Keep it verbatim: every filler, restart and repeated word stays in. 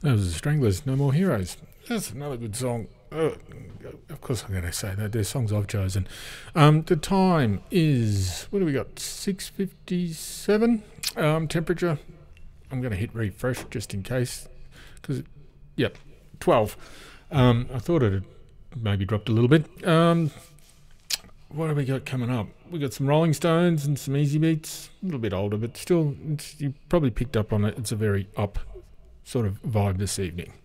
That was the Stranglers, No More Heroes. That's another good song. Uh, of course I'm going to say that. They're songs I've chosen. Um, the time is, what do we got, six fifty-seven? Um, temperature, I'm going to hit refresh just in case. Because, yep, twelve. Um, I thought it had maybe dropped a little bit. Um, what have we got coming up? We got some Rolling Stones and some Easy Beats. A little bit older, but still, it's, you probably picked up on it. It's a very up sort of vibe this evening.